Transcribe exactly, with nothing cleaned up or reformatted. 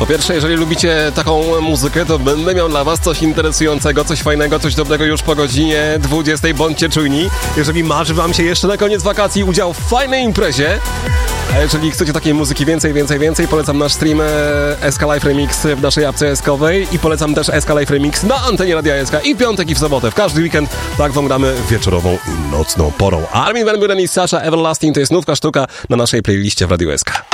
Po pierwsze, jeżeli lubicie taką muzykę, to będę miał dla was coś interesującego, coś fajnego, coś dobrego już po godzinie dwudziestej. Bądźcie czujni. Jeżeli marzy wam się jeszcze na koniec wakacji udział w fajnej imprezie, a jeżeli chcecie takiej muzyki więcej, więcej, więcej, polecam nasz stream S K Live Remix w naszej apce eskowej i polecam też S K Live Remix na antenie Radia S K i w piątek i w sobotę. W każdy weekend tak wam gramy wieczorową i nocną porą. Armin van Buuren i Sasha Everlasting to jest nówka sztuka na naszej playliście w Radiu S K.